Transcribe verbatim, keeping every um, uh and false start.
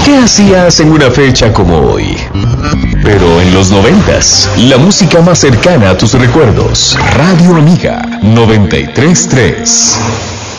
¿Qué hacías en una fecha como hoy? Pero en los noventas, la música más cercana a tus recuerdos. Radio Amiga noventa y tres punto tres.